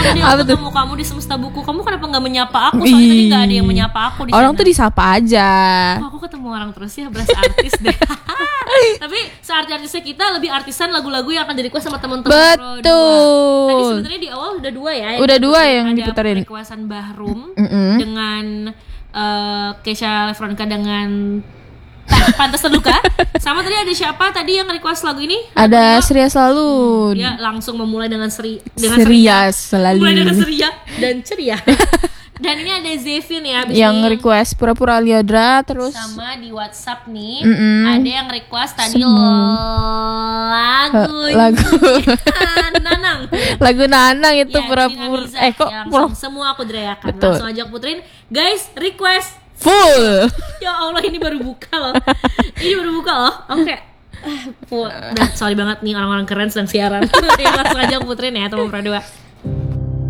tadi aku ketemu kamu di Semesta Buku. Kamu kenapa nggak menyapa aku? Soalnya tadi nggak ada yang menyapa aku di Orang sana. tuh disapa aja. Aku ketemu orang terus ya, berasa artis deh. Tapi seartis-artisnya kita lebih artisan lagu-lagu yang akan di-request sama teman-teman Pro 2. Tadi sebenarnya di awal udah 2 ya. Udah 2 yang diputerin. Ada requestan Bahrum dengan Kesha Lefronka dengan Pantas Terluka. Sama tadi ada siapa tadi yang request lagu ini? Ada Seria Selalu. Dia langsung memulai dengan Seria Selalu. Mulai dengan seria dan ceria. Dan ini ada Zevin ya yang request Pura-Pura Liodra. Terus sama di WhatsApp nih ada yang request tadi Nanang. Lagu Nanang itu ya, Pura-Pura semua aku derayakan. Betul. Langsung aja aku puterin. Guys, request full. Ya Allah, ini baru buka loh. Oke. Sorry banget nih orang-orang keren sedang siaran. Langsung aja aku puterin ya teman Pro 2.